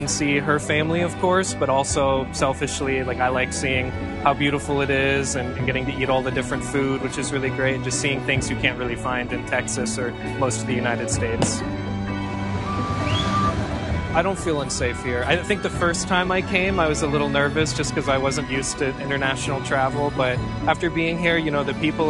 and see her family, of course, but also selfishly, like I like seeing how beautiful it is and getting to eat all the different food, which is really great, and just seeing things you can't really find in Texas or most of the United States. I don't feel unsafe here. I think the first time I came, I was a little nervous just because I wasn't used to international travel, but after being here, the people